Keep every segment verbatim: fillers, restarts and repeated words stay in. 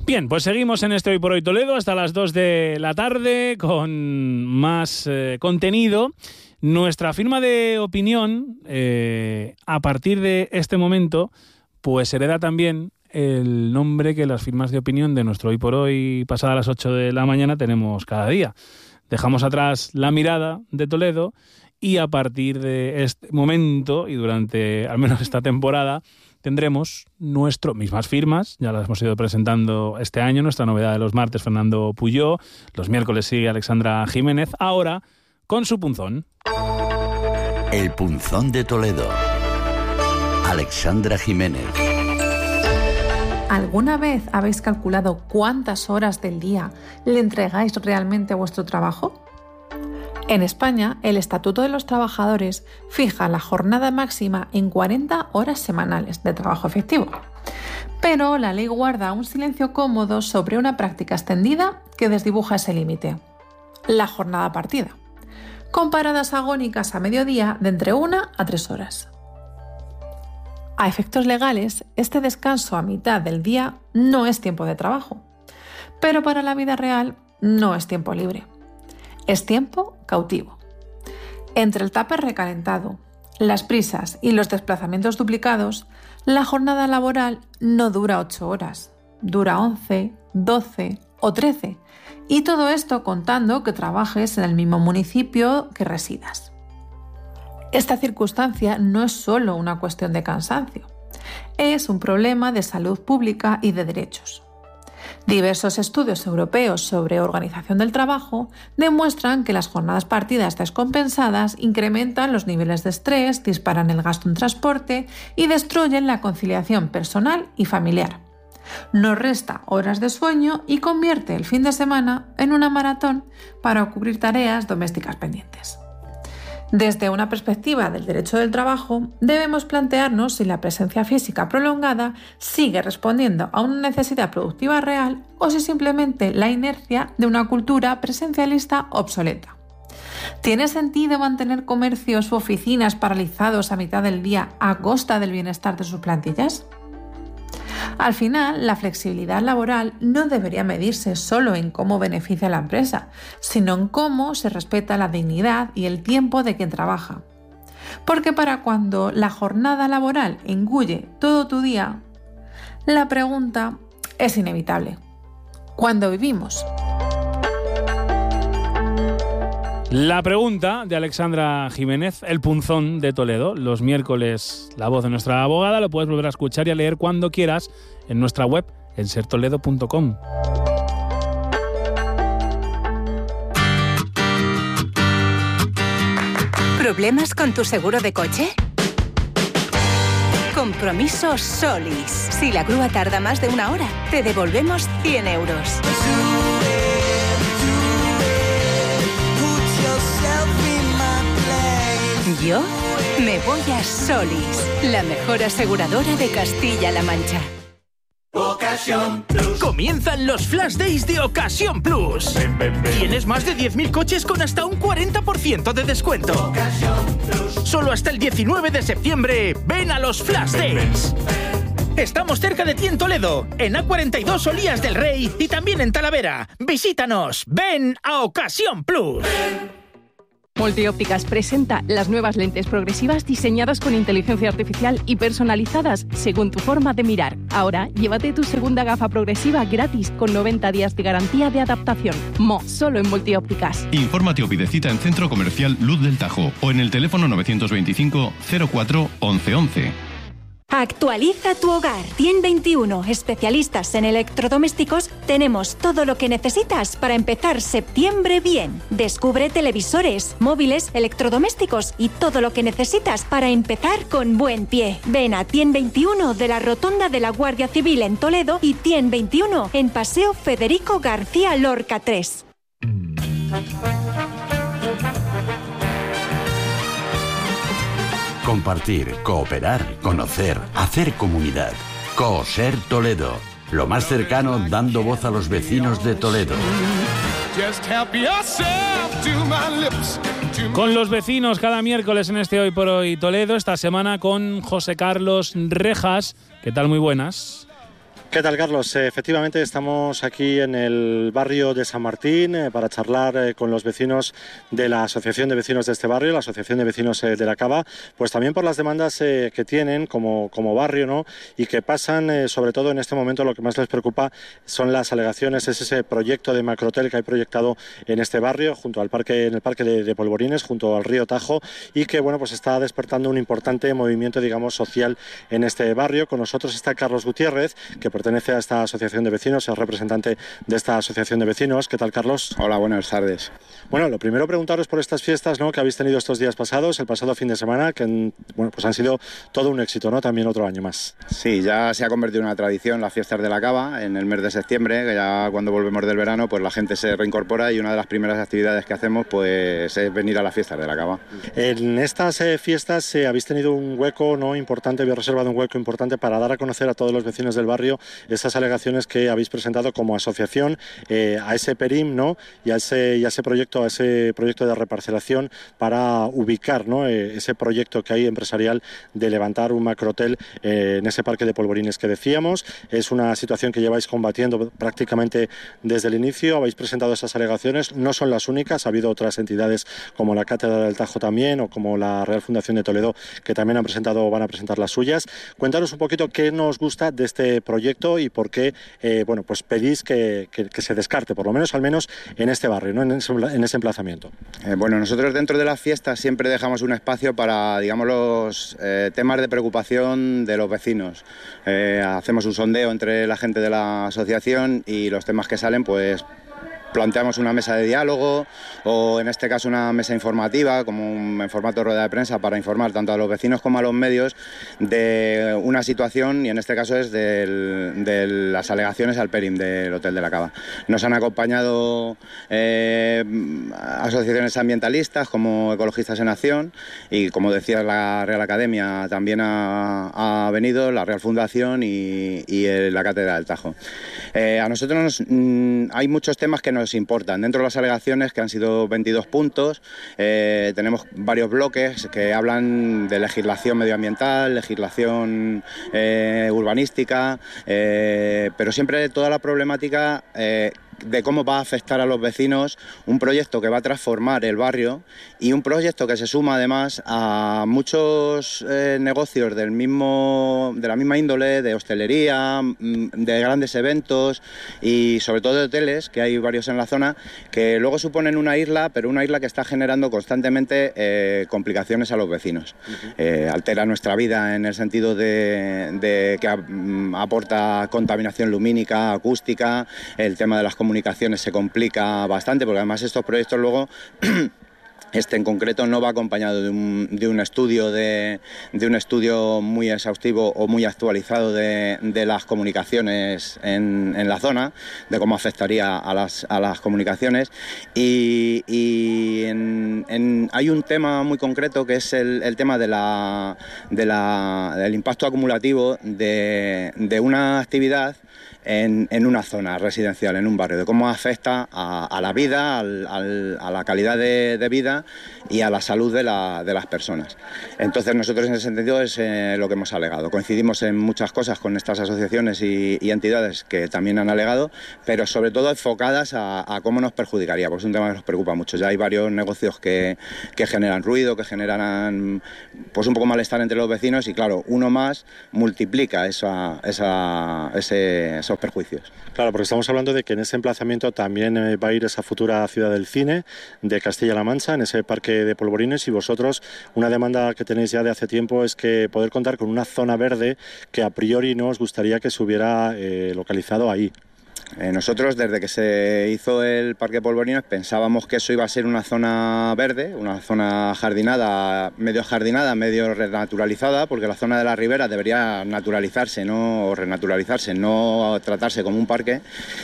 Bien, pues seguimos en este Hoy por Hoy Toledo hasta las dos de la tarde con más eh, contenido. Nuestra firma de opinión, eh, a partir de este momento, pues hereda también el nombre que las firmas de opinión de nuestro Hoy por Hoy, pasada las ocho de la mañana, tenemos cada día. Dejamos atrás la mirada de Toledo y a partir de este momento y durante al menos esta temporada tendremos nuestro mismas firmas, ya las hemos ido presentando este año, nuestra novedad de los martes, Fernando Puyó, los miércoles sigue Alexandra Jiménez, ahora con su punzón. El punzón de Toledo. Alexandra Jiménez. ¿Alguna vez habéis calculado cuántas horas del día le entregáis realmente a vuestro trabajo? En España, el Estatuto de los Trabajadores fija la jornada máxima en cuarenta horas semanales de trabajo efectivo. Pero la ley guarda un silencio cómodo sobre una práctica extendida que desdibuja ese límite: la jornada partida, con paradas agónicas a mediodía de entre una a tres horas. A efectos legales, este descanso a mitad del día no es tiempo de trabajo, pero para la vida real no es tiempo libre. Es tiempo cautivo. Entre el tupper recalentado, las prisas y los desplazamientos duplicados, la jornada laboral no dura ocho horas, dura once, doce o trece, y todo esto contando que trabajes en el mismo municipio que residas. Esta circunstancia no es solo una cuestión de cansancio, es un problema de salud pública y de derechos. Diversos estudios europeos sobre organización del trabajo demuestran que las jornadas partidas descompensadas incrementan los niveles de estrés, disparan el gasto en transporte y destruyen la conciliación personal y familiar. Nos resta horas de sueño y convierte el fin de semana en una maratón para cubrir tareas domésticas pendientes. Desde una perspectiva del derecho del trabajo, debemos plantearnos si la presencia física prolongada sigue respondiendo a una necesidad productiva real o si simplemente la inercia de una cultura presencialista obsoleta. ¿Tiene sentido mantener comercios u oficinas paralizados a mitad del día a costa del bienestar de sus plantillas? Al final, la flexibilidad laboral no debería medirse solo en cómo beneficia a la empresa, sino en cómo se respeta la dignidad y el tiempo de quien trabaja. Porque para cuando la jornada laboral engulle todo tu día, la pregunta es inevitable: ¿cuándo vivimos? La pregunta de Alexandra Jiménez, el punzón de Toledo, los miércoles la voz de nuestra abogada, lo puedes volver a escuchar y a leer cuando quieras en nuestra web, en ser toledo punto com. ¿Problemas con tu seguro de coche? Compromiso Solis. Si la grúa tarda más de una hora, te devolvemos cien euros. Yo me voy a Solis, la mejor aseguradora de Castilla-La Mancha. Ocasión Plus. Comienzan los Flash Days de Ocasión Plus. Ven, ven, ven. Tienes más de diez mil coches con hasta un cuarenta por ciento de descuento. Ocasión Plus. Solo hasta el diecinueve de septiembre, ven a los Flash Days. Ven, ven. Estamos cerca de ti en Toledo, en A cuarenta y dos Olías del Rey y también en Talavera. Visítanos, ven a Ocasión Plus. Ven. Multiópticas presenta las nuevas lentes progresivas diseñadas con inteligencia artificial y personalizadas según tu forma de mirar. Ahora, llévate tu segunda gafa progresiva gratis con noventa días de garantía de adaptación. Mo, solo en Multiópticas. Infórmate o pide cita en Centro Comercial Luz del Tajo o en el teléfono novecientos veinticinco cero cuatro once once. Actualiza tu hogar. Tien veintiuno, especialistas en electrodomésticos, tenemos todo lo que necesitas para empezar septiembre bien. Descubre televisores, móviles, electrodomésticos y todo lo que necesitas para empezar con buen pie. Ven a Tien veintiuno de la Rotonda de la Guardia Civil en Toledo y Tien veintiuno en Paseo Federico García Lorca tres. Compartir, cooperar, conocer, hacer comunidad. Coser Toledo. Lo más cercano dando voz a los vecinos de Toledo. Con los vecinos cada miércoles en este Hoy por Hoy Toledo, esta semana con José Carlos Rejas. ¿Qué tal? Muy buenas. ¿Qué tal, Carlos? Efectivamente estamos aquí en el barrio de San Martín eh, para charlar eh, con los vecinos de la Asociación de Vecinos de este barrio, la Asociación de Vecinos eh, de la Cava, pues también por las demandas eh, que tienen como, como barrio, ¿no? Y que pasan, eh, sobre todo en este momento, lo que más les preocupa son las alegaciones, es ese proyecto de macrohotel que hay proyectado en este barrio, junto al parque, en el parque de, de Polvorines, junto al río Tajo, y que bueno, pues está despertando un importante movimiento, digamos, social en este barrio. Con nosotros está Carlos Gutiérrez, que pertenece a esta asociación de vecinos, es representante de esta asociación de vecinos. ¿Qué tal, Carlos? Hola, buenas tardes. Bueno, lo primero preguntaros por estas fiestas, ¿no?, que habéis tenido estos días pasados, el pasado fin de semana, que bueno, pues han sido todo un éxito, ¿no? También otro año más. Sí, ya se ha convertido en una tradición las fiestas de la Cava en el mes de septiembre, que ya cuando volvemos del verano pues la gente se reincorpora y una de las primeras actividades que hacemos pues es venir a las fiestas de la Cava. En estas eh, fiestas eh, habéis tenido un hueco, ¿no?, importante, habéis reservado un hueco importante para dar a conocer a todos los vecinos del barrio esas alegaciones que habéis presentado como asociación eh, a ese PERIM, ¿no?, y a ese, y a ese proyecto, a ese proyecto de reparcelación para ubicar, ¿no?, eh, ese proyecto que hay empresarial de levantar un macrohotel eh, en ese parque de Polvorines que decíamos. Es una situación que lleváis combatiendo prácticamente desde el inicio. Habéis presentado esas alegaciones, no son las únicas, ha habido otras entidades como la Cátedra del Tajo también, o como la Real Fundación de Toledo, que también han presentado o van a presentar las suyas. Cuéntanos un poquito qué nos gusta de este proyecto y por qué eh, bueno, pues pedís que, que, que se descarte, por lo menos al menos en este barrio, ¿no?, en ese, en ese emplazamiento. Eh, bueno, nosotros dentro de las fiestas siempre dejamos un espacio para, digamos, los eh, temas de preocupación de los vecinos. Eh, hacemos un sondeo entre la gente de la asociación y los temas que salen, pues planteamos una mesa de diálogo o en este caso una mesa informativa como un, en formato de rueda de prensa para informar tanto a los vecinos como a los medios de una situación, y en este caso es del, de las alegaciones al PERIM del Hotel de la Cava. Nos han acompañado eh, asociaciones ambientalistas como Ecologistas en Acción y, como decía, la Real Academia también ha, ha venido, la Real Fundación y, y el, la Cátedra del Tajo. Eh, a nosotros nos, mm, hay muchos temas que nos importan. Dentro de las alegaciones, que han sido veintidós puntos, eh, tenemos varios bloques que hablan de legislación medioambiental, legislación eh, urbanística, eh, pero siempre toda la problemática eh, de cómo va a afectar a los vecinos un proyecto que va a transformar el barrio y un proyecto que se suma además a muchos eh, negocios del mismo, de la misma índole, de hostelería, de grandes eventos y sobre todo de hoteles, que hay varios en la zona, que luego suponen una isla, pero una isla que está generando constantemente eh, complicaciones a los vecinos. Uh-huh. Eh, altera nuestra vida en el sentido de, de que um, aporta contaminación lumínica, acústica, el tema de las comunicaciones comunicaciones se complica bastante, porque además estos proyectos luego este en concreto no va acompañado de un, de un estudio de, de un estudio muy exhaustivo o muy actualizado de, de las comunicaciones en, en la zona, de cómo afectaría a las, a las comunicaciones, y, y en, en, hay un tema muy concreto que es el, el tema de la, de la, del impacto acumulativo de, de una actividad En, en una zona residencial, en un barrio, de cómo afecta a, a la vida, al, al, a la calidad de, de vida y a la salud de, la, de las personas. Entonces nosotros en ese sentido es eh, lo que hemos alegado. Coincidimos en muchas cosas con estas asociaciones y, y entidades que también han alegado, pero sobre todo enfocadas a, a cómo nos perjudicaría, porque es un tema que nos preocupa mucho. Ya hay varios negocios que, que generan ruido, que generan pues un poco malestar entre los vecinos y claro, uno más multiplica esa, esa, ese, esos perjuicios. Claro, porque estamos hablando de que en ese emplazamiento también eh, va a ir esa futura ciudad del cine de Castilla-La Mancha, en ese parque de Polvorines, y vosotros, una demanda que tenéis ya de hace tiempo es que poder contar con una zona verde que a priori no os gustaría que se hubiera eh, localizado ahí. Eh, nosotros, desde que se hizo el Parque Polvorines, pensábamos que eso iba a ser una zona verde, una zona jardinada, medio jardinada, medio renaturalizada, porque la zona de la ribera debería naturalizarse, no o renaturalizarse, no tratarse como un parque.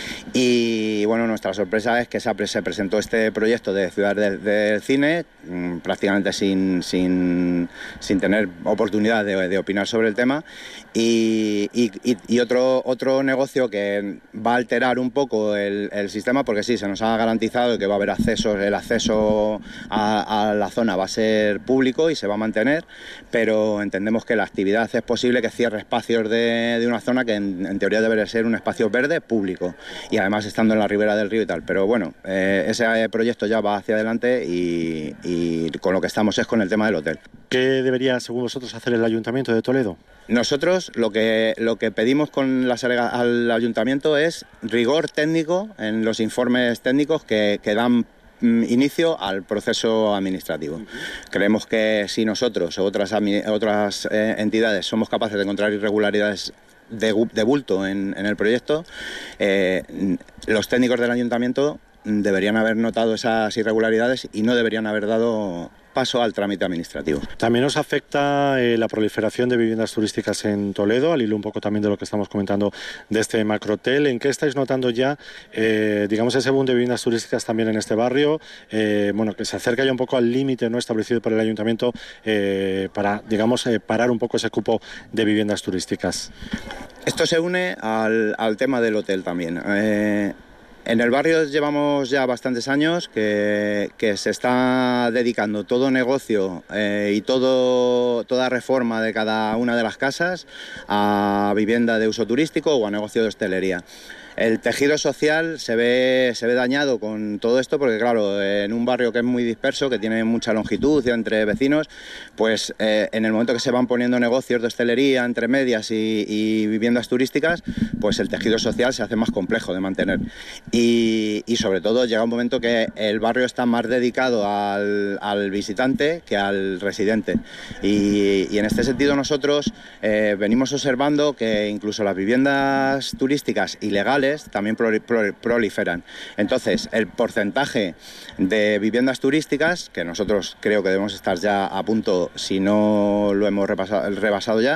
Y bueno, nuestra sorpresa es que se presentó este proyecto de Ciudad del de Cine, prácticamente sin, sin, sin tener oportunidad de, de opinar sobre el tema, y, y, y otro, otro negocio que va a alterar alterar un poco el, el sistema, porque sí, se nos ha garantizado que va a haber acceso, el acceso a, a la zona va a ser público y se va a mantener, pero entendemos que la actividad es posible que cierre espacios de, de una zona que en, en teoría debería ser un espacio verde público, y además estando en la ribera del río y tal. Pero bueno, eh, ese proyecto ya va hacia adelante y, y con lo que estamos es con el tema del hotel. ¿Qué debería, según vosotros, hacer el Ayuntamiento de Toledo? Nosotros lo que, lo que pedimos con las, al Ayuntamiento es rigor técnico en los informes técnicos que, que dan inicio al proceso administrativo. Uh-huh. Creemos que si nosotros o otras, otras eh, entidades somos capaces de encontrar irregularidades de, de bulto en, en el proyecto, eh, los técnicos del Ayuntamiento deberían haber notado esas irregularidades y no deberían haber dado paso al trámite administrativo. También nos afecta eh, la proliferación de viviendas turísticas en Toledo, al hilo un poco también de lo que estamos comentando de este macrohotel. ¿En qué estáis notando ya, eh, digamos, ese boom de viviendas turísticas también en este barrio? Eh, bueno, que se acerca ya un poco al límite no establecido por el Ayuntamiento eh, para, digamos, eh, parar un poco ese cupo de viviendas turísticas. Esto se une al, al tema del hotel también. Eh, En el barrio llevamos ya bastantes años que, que se está dedicando todo negocio eh, y todo, toda reforma de cada una de las casas a vivienda de uso turístico o a negocio de hostelería. El tejido social se ve, se ve dañado con todo esto porque, claro, en un barrio que es muy disperso, que tiene mucha longitud entre vecinos, pues eh, en el momento que se van poniendo negocios de hostelería entre medias y, y viviendas turísticas, pues el tejido social se hace más complejo de mantener. Y, y sobre todo llega un momento que el barrio está más dedicado al, al visitante que al residente. Y, y en este sentido nosotros eh, venimos observando que incluso las viviendas turísticas ilegales también proliferan. Entonces, el porcentaje de viviendas turísticas, que nosotros creo que debemos estar ya a punto, si no lo hemos repasado, rebasado ya,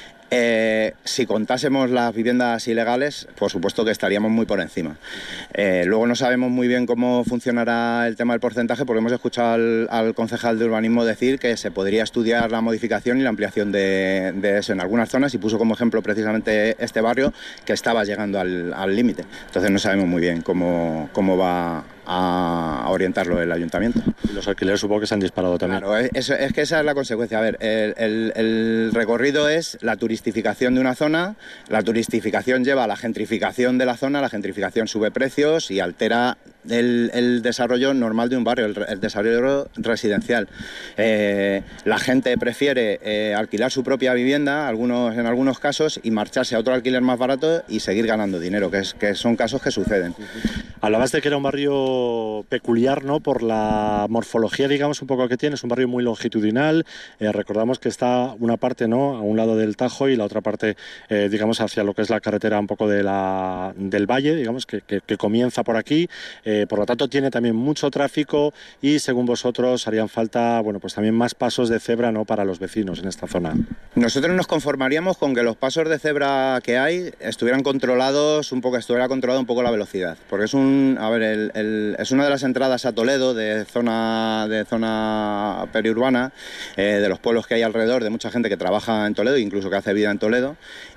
Eh, si contásemos las viviendas ilegales, por supuesto que estaríamos muy por encima. Eh, luego no sabemos muy bien cómo funcionará el tema del porcentaje, porque hemos escuchado al, al concejal de urbanismo decir que se podría estudiar la modificación y la ampliación de, de eso en algunas zonas, y puso como ejemplo precisamente este barrio que estaba llegando al límite. Entonces no sabemos muy bien cómo, cómo va a orientarlo el ayuntamiento. Y los alquileres supongo que se han disparado también. Claro, es, es que esa es la consecuencia. A ver, el, el, el recorrido es la turistificación de una zona, la turistificación lleva a la gentrificación de la zona, la gentrificación sube precios y altera el, el desarrollo normal de un barrio, el, el desarrollo residencial. Eh, la gente prefiere eh, alquilar su propia vivienda, algunos, en algunos casos, y marcharse a otro alquiler más barato y seguir ganando dinero, que, es, que son casos que suceden. Hablabas de que era un barrio peculiar, ¿no?, por la morfología, digamos, un poco que tiene. Es un barrio muy longitudinal. Eh, recordamos que está una parte, ¿no?, a un lado del Tajo y la otra parte, eh, digamos, hacia lo que es la carretera un poco de la, del valle, digamos, que, que, que comienza por aquí. Eh, por lo tanto, tiene también mucho tráfico y, según vosotros, harían falta, bueno, pues también más pasos de cebra, ¿no?, para los vecinos en esta zona. Nosotros nos conformaríamos con que los pasos de cebra que hay estuvieran controlados un poco, estuviera controlada un poco la velocidad, porque es un, a ver, el, el, es una de las entradas a Toledo de zona, de zona periurbana, eh, de los pueblos que hay alrededor, de mucha gente que trabaja en Toledo, incluso que hace vida en Toledo,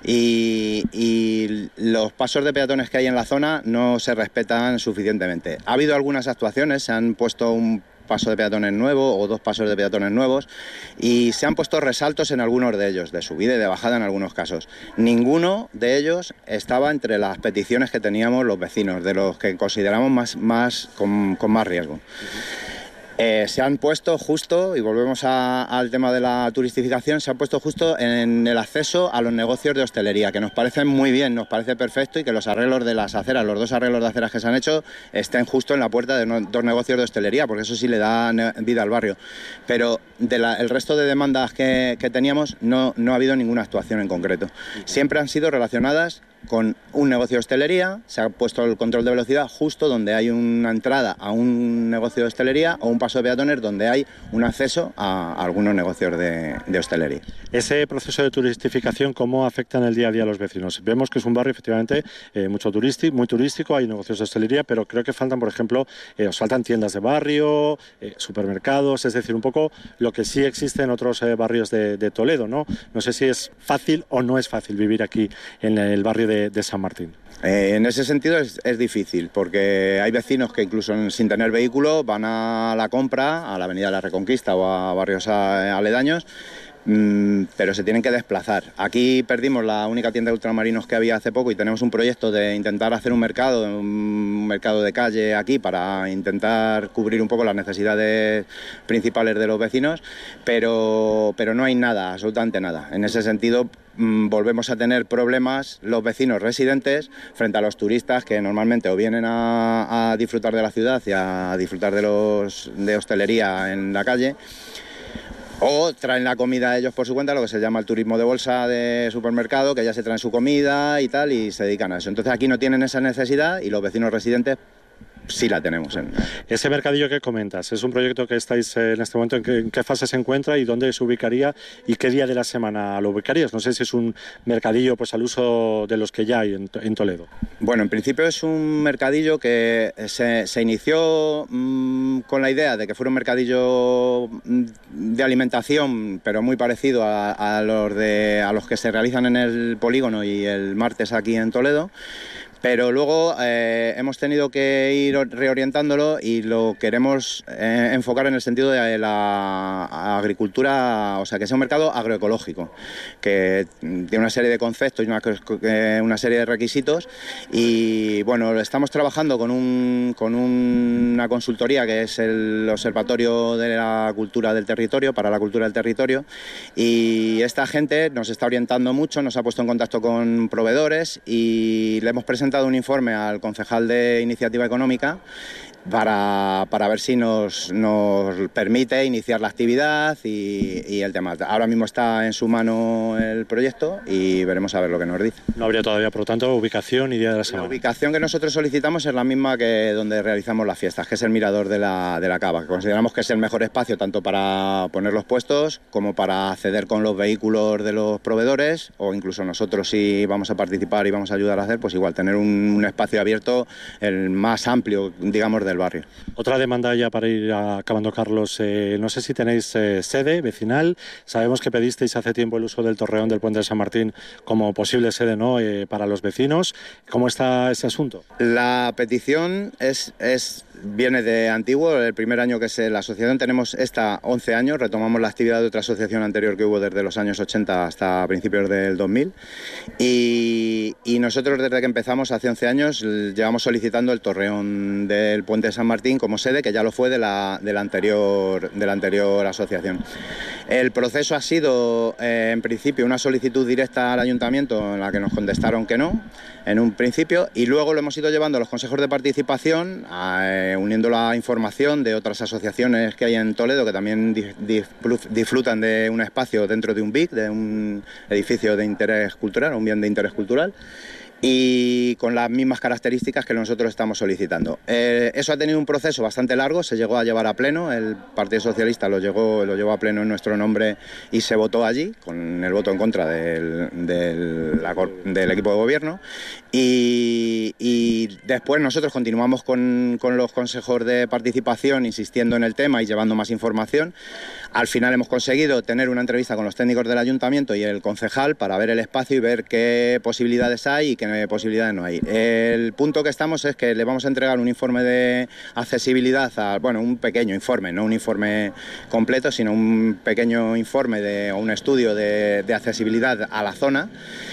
y, y los pasos de peatones que hay en la zona no se respetan suficientemente. Ha habido algunas actuaciones, se han puesto un paso de peatones nuevo o dos pasos de peatones nuevos y se han puesto resaltos en algunos de ellos, de subida y de bajada en algunos casos. Ninguno de ellos estaba entre las peticiones que teníamos los vecinos, de los que consideramos más, más con, con más riesgo. Eh, se han puesto justo, y volvemos a, al tema de la turistificación, se han puesto justo en el acceso a los negocios de hostelería, que nos parecen muy bien, nos parece perfecto, y que los arreglos de las aceras, los dos arreglos de aceras que se han hecho, estén justo en la puerta de no, dos negocios de hostelería, porque eso sí le da vida al barrio. Pero de la, el resto de demandas que, que teníamos no, no ha habido ninguna actuación en concreto. Siempre han sido relacionadas con un negocio de hostelería, se ha puesto el control de velocidad justo donde hay una entrada a un negocio de hostelería o un paso de peatones donde hay un acceso a, a algunos negocios de, de hostelería. Ese proceso de turistificación, ¿cómo afecta en el día a día a los vecinos? Vemos que es un barrio efectivamente eh, mucho turístico, muy turístico, hay negocios de hostelería, pero creo que faltan, por ejemplo, eh, os faltan tiendas de barrio, eh, supermercados, es decir, un poco lo que sí existe en otros eh, barrios de, de Toledo, ¿no? No sé si es fácil o no es fácil vivir aquí en el barrio de de, de San Martín. Eh, en ese sentido es, es difícil, porque hay vecinos que incluso sin tener vehículo van a la compra, a la Avenida de la Reconquista o a barrios aledaños, Mm, pero se tienen que desplazar. Aquí perdimos la única tienda de ultramarinos que había hace poco y tenemos un proyecto de intentar hacer un mercado, un mercado de calle aquí para intentar cubrir un poco las necesidades principales de los vecinos, pero, pero no hay nada, absolutamente nada. En ese sentido, mm, volvemos a tener problemas los vecinos residentes frente a los turistas que normalmente o vienen a, a disfrutar de la ciudad y a disfrutar de, los, de hostelería en la calle, o traen la comida ellos por su cuenta, lo que se llama el turismo de bolsa de supermercado, que ya se traen su comida y tal y se dedican a eso. Entonces aquí no tienen esa necesidad y los vecinos residentes sí la tenemos. En... Ese mercadillo que comentas, ¿es un proyecto que estáis en este momento? ¿En qué, en qué fase se encuentra y dónde se ubicaría y qué día de la semana lo ubicarías? No sé si es un mercadillo pues al uso de los que ya hay en, en Toledo. Bueno, en principio es un mercadillo que se, se inició mmm, con la idea de que fuera un mercadillo de alimentación, pero muy parecido a, a, los de, a los que se realizan en el Polígono y el martes aquí en Toledo. Pero luego eh, hemos tenido que ir reorientándolo y lo queremos eh, enfocar en el sentido de la agricultura, o sea, que sea un mercado agroecológico, que tiene una serie de conceptos y una, una serie de requisitos. Y bueno, estamos trabajando con, un, con una consultoría que es el Observatorio de la Cultura del Territorio, para la Cultura del Territorio, y esta gente nos está orientando mucho, nos ha puesto en contacto con proveedores y le hemos presentado un informe al concejal de Iniciativa Económica para, para ver si nos, nos permite iniciar la actividad y, y el tema. Ahora mismo está en su mano el proyecto y veremos a ver lo que nos dice. No habría todavía, por lo tanto, ubicación y día de la semana. La ubicación que nosotros solicitamos es la misma que donde realizamos las fiestas, que es el Mirador de la, de la Cava, que consideramos que es el mejor espacio tanto para poner los puestos como para acceder con los vehículos de los proveedores, o incluso nosotros si vamos a participar y vamos a ayudar a hacer, pues igual tener un, un espacio abierto el más amplio, digamos, del barrio. Otra demanda ya para ir acabando, Carlos, eh, no sé si tenéis eh, sede vecinal. Sabemos que pedisteis hace tiempo el uso del Torreón del Puente de San Martín como posible sede, ¿no?, eh, para los vecinos. ¿Cómo está ese asunto? La petición es, es viene de antiguo. El primer año que se, la asociación tenemos esta once años, retomamos la actividad de otra asociación anterior que hubo desde los años ochenta hasta principios del dos mil, y, y nosotros desde que empezamos hace once años llevamos solicitando el Torreón del Puente de San Martín como sede, que ya lo fue de la, de la, anterior, de la anterior asociación. El proceso ha sido eh, en principio una solicitud directa al ayuntamiento en la que nos contestaron que no en un principio, y luego lo hemos ido llevando a los consejos de participación, eh, uniendo la información de otras asociaciones que hay en Toledo que también di, di, disfrutan de un espacio dentro de un B I C, de un edificio de interés cultural, un bien de interés cultural, y con las mismas características que nosotros estamos solicitando. Eh, eso ha tenido un proceso bastante largo, se llegó a llevar a pleno, el Partido Socialista lo, llegó, lo llevó a pleno en nuestro nombre y se votó allí, con el voto en contra del, del, la, del equipo de gobierno, y, y después nosotros continuamos con, con los consejos de participación insistiendo en el tema y llevando más información. Al final hemos conseguido tener una entrevista con los técnicos del ayuntamiento y el concejal para ver el espacio y ver qué posibilidades hay y qué posibilidades no hay. El punto que estamos es que le vamos a entregar un informe de accesibilidad, a, bueno, un pequeño informe, no un informe completo, sino un pequeño informe de, o un estudio de, de accesibilidad a la zona,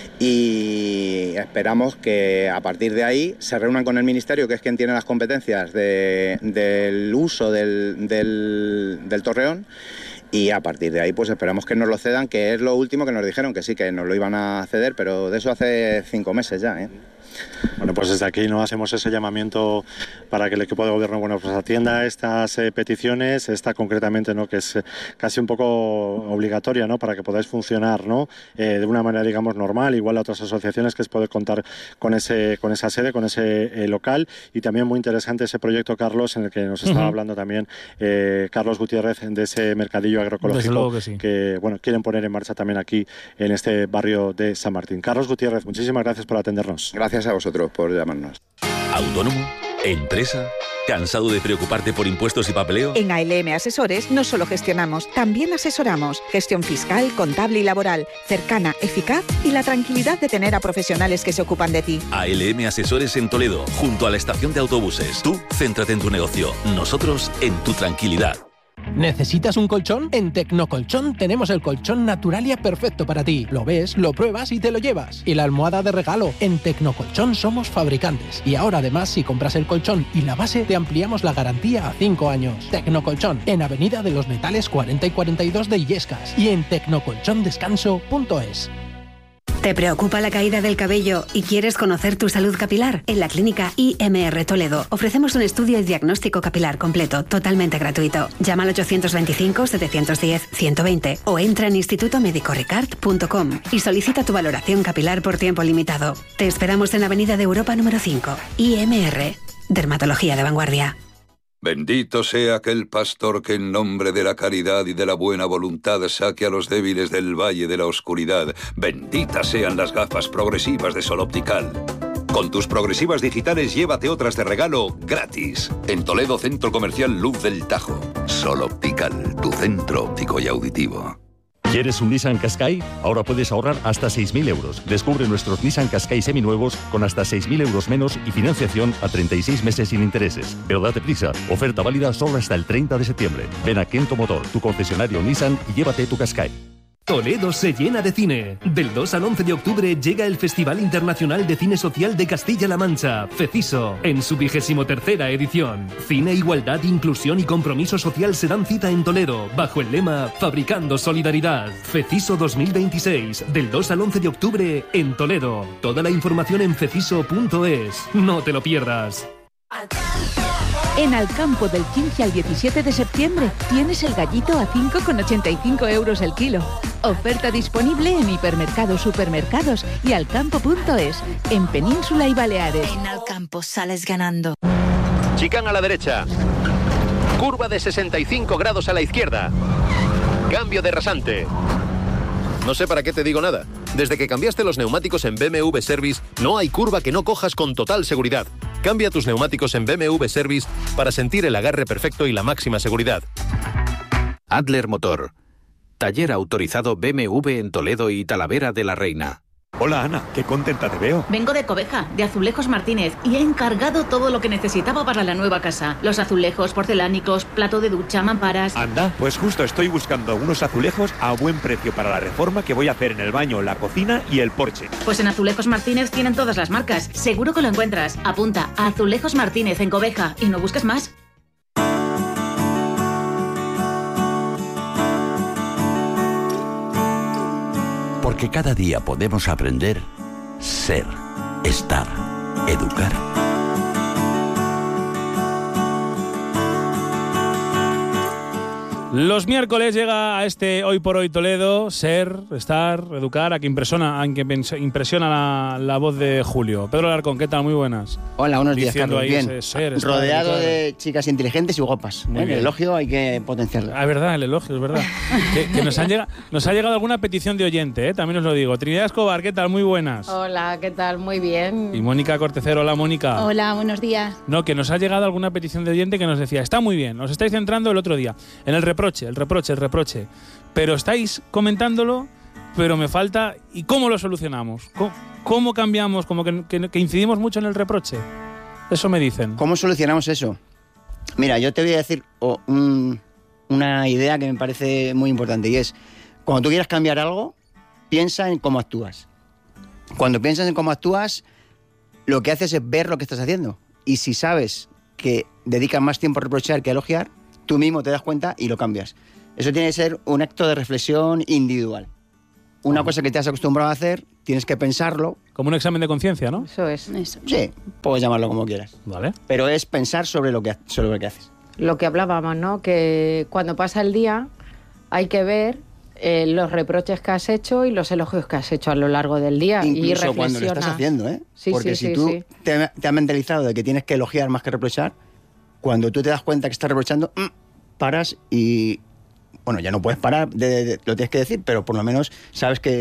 y esperamos que a partir de ahí se reúnan con el Ministerio, que es quien tiene las competencias de, del uso del, del, del Torreón, y a partir de ahí pues esperamos que nos lo cedan, que es lo último que nos dijeron, que sí, que nos lo iban a ceder, pero de eso hace cinco meses ya, ¿eh? Bueno, pues desde aquí no hacemos ese llamamiento para que el equipo de gobierno, bueno, pues atienda estas eh, peticiones, esta concretamente, ¿no?, que es eh, casi un poco obligatoria, ¿no?, para que podáis funcionar, ¿no?, eh, de una manera, digamos, normal, igual a otras asociaciones, que es poder contar con ese con esa sede, con ese eh, local. Y también muy interesante ese proyecto, Carlos, en el que nos estaba uh-huh. hablando también eh, Carlos Gutiérrez, de ese mercadillo agroecológico que, sí. que, bueno, quieren poner en marcha también aquí en este barrio de San Martín. Carlos Gutiérrez, muchísimas gracias por atendernos. Gracias a vosotros por llamarnos. Autónomo, empresa, ¿Cansado de preocuparte por impuestos y papeleo? En A L M Asesores no solo gestionamos, también asesoramos. Gestión fiscal, contable y laboral, cercana, eficaz y la tranquilidad de tener a profesionales que se ocupan de ti. A L M Asesores en Toledo, junto a la estación de autobuses. Tú, céntrate en tu negocio. Nosotros, en tu tranquilidad. ¿Necesitas un colchón? En Tecnocolchón tenemos el colchón Naturalia perfecto para ti. Lo ves, lo pruebas y te lo llevas. Y la almohada de regalo. En Tecnocolchón somos fabricantes. Y ahora además, si compras el colchón y la base, te ampliamos la garantía a cinco años. Tecnocolchón, en Avenida de los Metales cuarenta y cuarenta y dos de Illescas. Y en tecnocolchondescanso punto es. ¿Te preocupa la caída del cabello y quieres conocer tu salud capilar? En la clínica I M R Toledo ofrecemos un estudio y diagnóstico capilar completo, totalmente gratuito. Llama al ochocientos veinticinco, setecientos diez, ciento veinte o entra en instituto médico ricard punto com y solicita tu valoración capilar por tiempo limitado. Te esperamos en Avenida de Europa número cinco. I M R, dermatología de vanguardia. Bendito sea aquel pastor que en nombre de la caridad y de la buena voluntad saque a los débiles del valle de la oscuridad. Benditas sean las gafas progresivas de Sol Optical. Con tus progresivas digitales llévate otras de regalo gratis. En Toledo, Centro Comercial Luz del Tajo. Sol Optical, tu centro óptico y auditivo. ¿Quieres un Nissan Qashqai? Ahora puedes ahorrar hasta seis mil euros. Descubre nuestros Nissan Qashqai seminuevos con hasta seis mil euros menos y financiación a treinta y seis meses sin intereses. Pero date prisa, oferta válida solo hasta el treinta de septiembre. Ven a Kento Motor, tu concesionario Nissan, y llévate tu Qashqai. Toledo se llena de cine. Del dos al once de octubre llega el Festival Internacional de Cine Social de Castilla-La Mancha, FECISO, en su vigésimo tercera edición. Cine, igualdad, inclusión y compromiso social se dan cita en Toledo, bajo el lema Fabricando Solidaridad. FECISO dos mil veintiséis, del dos al once de octubre en Toledo. Toda la información en feciso punto es. No te lo pierdas. En Alcampo del quince al diecisiete de septiembre tienes el gallito a cinco con ochenta y cinco euros el kilo. Oferta disponible en hipermercados, supermercados y alcampo punto es, en Península y Baleares. En Alcampo sales ganando. Chicán a la derecha. Curva de sesenta y cinco grados a la izquierda. Cambio de rasante. No sé para qué te digo nada. Desde que cambiaste los neumáticos en B M W Service, no hay curva que no cojas con total seguridad. Cambia tus neumáticos en B M W Service para sentir el agarre perfecto y la máxima seguridad. Adler Motor. Taller autorizado B M W en Toledo y Talavera de la Reina. Hola Ana, qué contenta te veo. Vengo de Cobeja, de Azulejos Martínez, y he encargado todo lo que necesitaba para la nueva casa. Los azulejos, porcelánicos, plato de ducha, mamparas... Anda, pues justo estoy buscando unos azulejos a buen precio para la reforma que voy a hacer en el baño, la cocina y el porche. Pues en Azulejos Martínez tienen todas las marcas. Seguro que lo encuentras. Apunta, Azulejos Martínez en Cobeja, y no busques más. Porque cada día podemos aprender, ser, estar, educar. Los miércoles llega a este Hoy por Hoy Toledo, ser, estar, educar, a que impresiona, a que impresiona la, la voz de Julio. Pedro Alarcón, ¿qué tal? Muy buenas. Hola, buenos días, Diciendo Carlos. ahí Bien. ese ser, estar, rodeado educar. de chicas inteligentes y guapas. Muy ¿eh? bien. El elogio hay que potenciarlo. Ah, es verdad, el elogio, es verdad. que que nos, han llegado, nos ha llegado alguna petición de oyente, ¿eh? También os lo digo. Trinidad Escobar, ¿qué tal? Muy buenas. Hola, ¿qué tal? Muy bien. Y Mónica Cortecero, hola Mónica. Hola, buenos días. No, que nos ha llegado alguna petición de oyente que nos decía, está muy bien, os estáis centrando el otro día en el reproche, el reproche, el reproche, pero estáis comentándolo, pero me falta, ¿y cómo lo solucionamos? ¿Cómo, cómo cambiamos? Como que, que, que incidimos mucho en el reproche. Eso me dicen. ¿Cómo solucionamos eso? Mira, yo te voy a decir oh, un, una idea que me parece muy importante, y es, cuando tú quieras cambiar algo, piensa en cómo actúas. Cuando piensas en cómo actúas, lo que haces es ver lo que estás haciendo. Y si sabes que dedicas más tiempo a reprochar que a elogiar, tú mismo te das cuenta y lo cambias. Eso tiene que ser un acto de reflexión individual. Una cosa que te has acostumbrado a hacer, tienes que pensarlo. Como un examen de conciencia, ¿no? Eso es. Eso. Sí, puedes llamarlo como quieras. Vale. Pero es pensar sobre lo que, sobre lo que haces. Lo que hablábamos, ¿no? Que cuando pasa el día hay que ver eh, los reproches que has hecho y los elogios que has hecho a lo largo del día. Incluso y reflexiona. cuando lo estás haciendo, ¿eh? Sí, Porque sí, si sí, tú sí. Te, te has mentalizado de que tienes que elogiar más que reprochar, cuando tú te das cuenta que estás reprochando, mmm, paras y... Bueno, ya no puedes parar, de, de, de, lo tienes que decir, pero por lo menos sabes que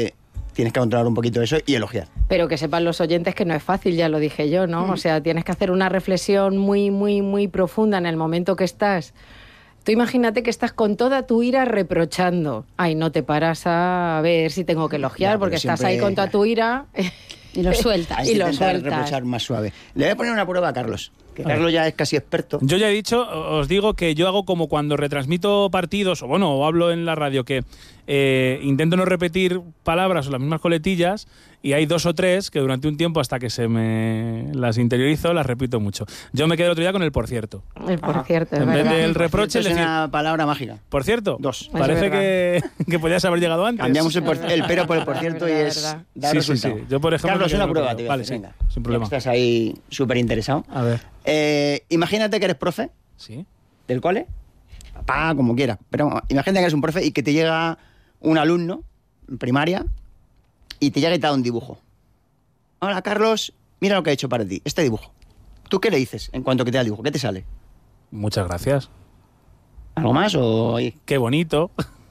tienes que controlar un poquito eso y elogiar. Pero que sepan los oyentes que no es fácil, ya lo dije yo, ¿no? Mm. O sea, tienes que hacer una reflexión muy, muy, muy profunda en el momento que estás. Tú imagínate que estás con toda tu ira reprochando. Ay, no te paras a ver si tengo que elogiar, ya, porque siempre, estás ahí con toda tu ira y lo sueltas. Hay y que lo sueltas. reprochar más suave. Le voy a poner una prueba a Carlos, que a Carlos ver. ya es casi experto. Yo ya he dicho, os digo que yo hago como cuando retransmito partidos, o bueno, o hablo en la radio, que eh, intento no repetir palabras o las mismas coletillas, y hay dos o tres que durante un tiempo, hasta que se me las interiorizo, las repito mucho. Yo me quedé el otro día con el por cierto. El por Ajá. cierto, es En verdad. vez del reproche... Es decir, una palabra mágica. Por cierto. Dos. Parece que, que podías haber llegado antes. Cambiamos el, por, el pero por el por cierto y es dar sí, resultado. Sí, sí. Yo, por ejemplo... Carlos, una prueba, tío. Vale, sí, venga. Sin problema. Estás ahí súper interesado. A ver. Eh, imagínate que eres profe. Sí. Del cole. Papá, como quieras. Pero imagínate que eres un profe y que te llega un alumno en primaria y te llega y te da un dibujo. Hola, Carlos, mira lo que he hecho para ti, este dibujo. ¿Tú qué le dices en cuanto que te da el dibujo? ¿Qué te sale? Muchas gracias. ¿Algo más o...? Qué bonito.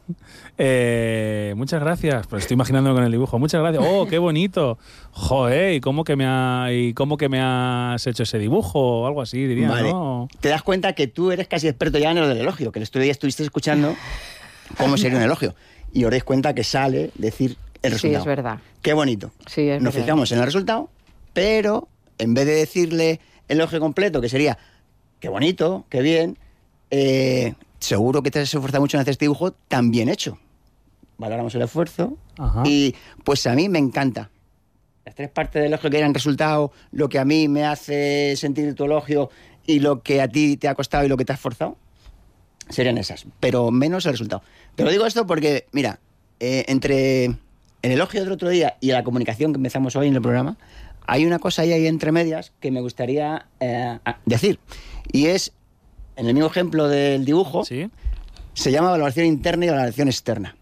eh, muchas gracias. Pues estoy imaginándolo con el dibujo. Muchas gracias. Oh, qué bonito. Joder, ¿y cómo que me, ha, y cómo que me has hecho ese dibujo? O algo así, diría, vale. ¿no? Te das cuenta que tú eres casi experto ya en lo del elogio, que el otro día estuviste escuchando cómo sería un elogio. Y os dais cuenta que sale decir el resultado. Sí, es verdad. Qué bonito. Sí, es Nos verdad. fijamos en el resultado, pero en vez de decirle el elogio completo, que sería qué bonito, qué bien, eh, seguro que te has esforzado mucho en hacer este dibujo tan bien hecho. Valoramos el esfuerzo. Ajá. Y pues a mí me encanta. Las tres partes del elogio que eran resultado, lo que a mí me hace sentir tu elogio y lo que a ti te ha costado y lo que te has esforzado, serían esas, pero menos el resultado. Te lo digo esto porque, mira, eh, entre el elogio del otro día y la comunicación que empezamos hoy en el programa, hay una cosa ahí, ahí entre medias que me gustaría eh, decir. Y es, en el mismo ejemplo del dibujo, ¿sí? Se llama valoración interna y valoración externa.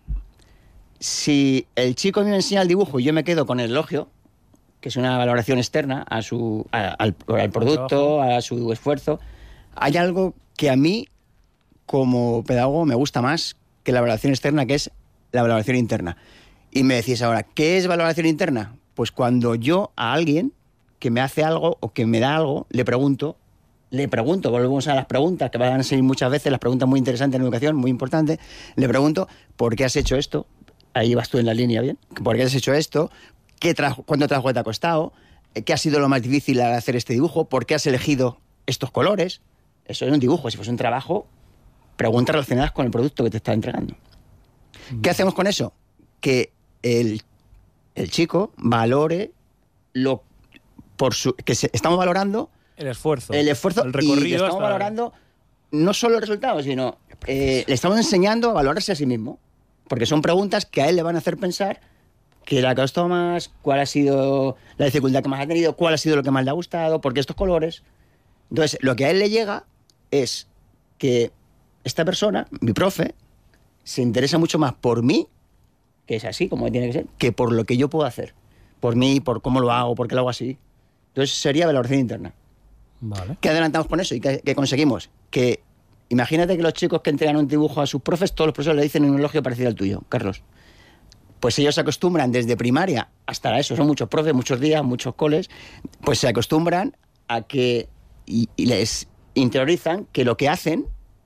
Si el chico a mí me enseña el dibujo y yo me quedo con el elogio, que es una valoración externa a su, a, al, al producto, a su esfuerzo, hay algo que a mí, como pedagogo, me gusta más que la valoración externa, que es la valoración interna. Y me decís ahora, ¿qué es valoración interna? Pues cuando yo a alguien que me hace algo o que me da algo, le pregunto, le pregunto, volvemos a las preguntas, que van a ser muchas veces las preguntas muy interesantes en educación, muy importantes, le pregunto, ¿por qué has hecho esto? Ahí vas tú en la línea, ¿bien? ¿Por qué has hecho esto? ¿Qué trabajo, ¿Cuánto trabajo te ha costado? ¿Qué ha sido lo más difícil al hacer este dibujo? ¿Por qué has elegido estos colores? Eso es un dibujo, si fuese un trabajo, preguntas relacionadas con el producto que te está entregando. ¿Qué hacemos con eso? Que el, el chico valore lo por su que se, estamos valorando el esfuerzo, el esfuerzo el recorrido, y le estamos hasta... valorando no solo el resultado, sino eh, le estamos enseñando a valorarse a sí mismo, porque son preguntas que a él le van a hacer pensar qué le ha costado más, cuál ha sido la dificultad que más ha tenido, cuál ha sido lo que más le ha gustado, por qué estos colores. Entonces, lo que a él le llega es que esta persona, mi profe, se interesa mucho más por mí, que es así como tiene que ser, que por lo que yo puedo hacer. Por mí, por cómo lo hago, por qué lo hago así. Entonces sería valoración interna. Vale. ¿Qué adelantamos con eso y qué, qué conseguimos? Que imagínate que los chicos que entregan un dibujo a sus profes, todos los profesores le dicen un elogio parecido al tuyo, Carlos. Pues ellos se acostumbran desde primaria hasta eso, son muchos profes, muchos días, muchos coles, pues se acostumbran a que, y, y les interiorizan que lo que hacen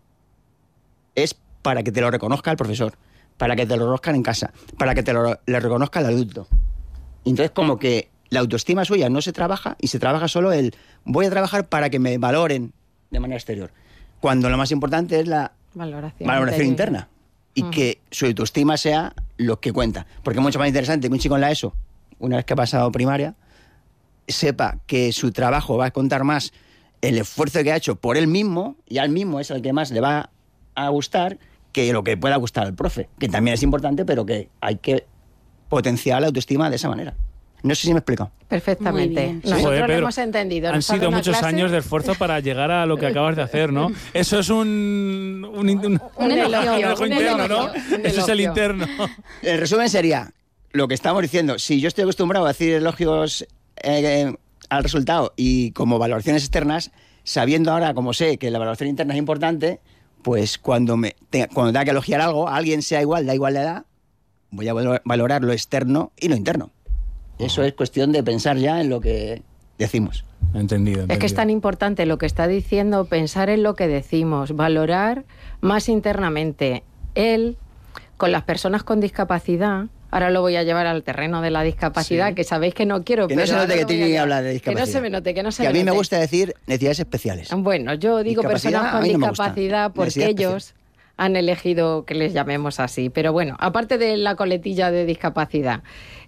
es para que te lo reconozca el profesor, para que te lo reconozcan en casa, para que te lo le reconozca el adulto. Entonces, como que la autoestima suya no se trabaja y se trabaja solo el voy a trabajar para que me valoren de manera exterior. Cuando lo más importante es la valoración, valoración interna y uh-huh. que su autoestima sea lo que cuenta. Porque es mucho más interesante que un chico en la ESO, una vez que ha pasado primaria, sepa que su trabajo va a contar más el esfuerzo que ha hecho por él mismo, y al mismo es el que más le va a gustar, que lo que pueda gustar al profe, que también es importante, pero que hay que potenciar la autoestima de esa manera. No sé si me he explicado. Perfectamente. Nosotros Joder, lo hemos entendido. Han sido muchos clase? años de esfuerzo para llegar a lo que acabas de hacer, ¿no? Eso es un... Un, un, un, un elogio, un elogio un interno, elogio, ¿no? un Eso elogio. es el interno. El resumen sería lo que estamos diciendo. Si yo estoy acostumbrado a decir elogios eh, al resultado y como valoraciones externas, sabiendo ahora, como sé, que la valoración interna es importante, pues cuando, me tenga, cuando tenga que elogiar algo, a alguien sea igual, da igual la edad, voy a valorar lo externo y lo interno. Eso es cuestión de pensar ya en lo que decimos. Entendido, entendido. Es que es tan importante lo que está diciendo, pensar en lo que decimos, valorar más internamente. Él, con las personas con discapacidad, ahora lo voy a llevar al terreno de la discapacidad, sí. que sabéis que no quiero... Que no se note que Trini habla de discapacidad. Que no se me note, que no se que me a mí note. me gusta decir necesidades especiales. Bueno, yo digo personas con no discapacidad porque ellos especial. han elegido que les llamemos así. Pero bueno, aparte de la coletilla de discapacidad,